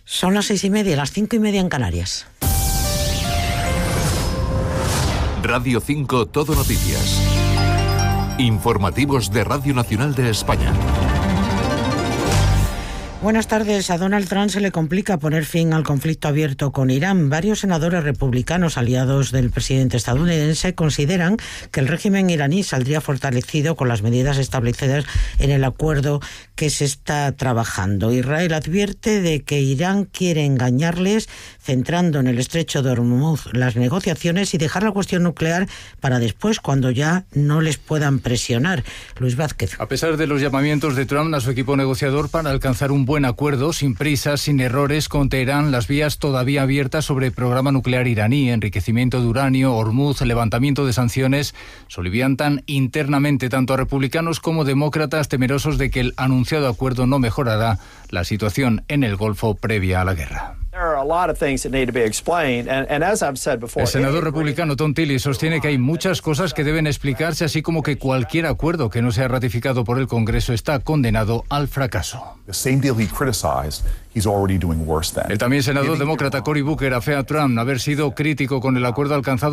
Son las 6:30, las 5:30 en Canarias. Radio 5 Todo Noticias. Informativos de Radio Nacional de España. Buenas tardes. A Donald Trump se le complica poner fin al conflicto abierto con Irán. Varios senadores republicanos aliados del presidente estadounidense consideran que el régimen iraní saldría fortalecido con las medidas establecidas en el acuerdo que se está trabajando. Israel advierte de que Irán quiere engañarles, centrando en el estrecho de Hormuz las negociaciones y dejar la cuestión nuclear para después, cuando ya no les puedan presionar. Luis Vázquez. A pesar de los llamamientos de Trump a su equipo negociador para alcanzar un buen acuerdo, sin prisas, sin errores, con Teherán, las vías todavía abiertas sobre el programa nuclear iraní, enriquecimiento de uranio, Hormuz, levantamiento de sanciones, soliviantan internamente tanto a republicanos como demócratas, temerosos de que el anunciado acuerdo no mejorará la situación en el Golfo previa a la guerra. El senador republicano Tom Tillis sostiene que hay muchas cosas que deben explicarse, así como que cualquier acuerdo que no sea ratificado por el Congreso está condenado al fracaso. El también senador demócrata Cory Booker afea a Trump haber sido crítico con el acuerdo alcanzado